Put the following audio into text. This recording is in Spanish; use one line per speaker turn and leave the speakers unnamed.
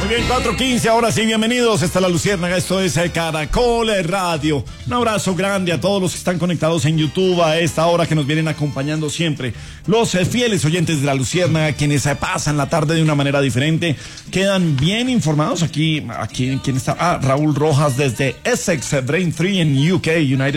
Muy bien, 4:15, ahora sí, bienvenidos. Esta es La Luciérnaga, esto es Caracol Radio. Un abrazo grande a todos los que están conectados en YouTube a esta hora, que nos vienen acompañando siempre. Los fieles oyentes de La Luciérnaga, quienes pasan la tarde de una manera diferente, quedan bien informados. Aquí, ¿quién está? Raúl Rojas desde Essex, Braintree en UK, United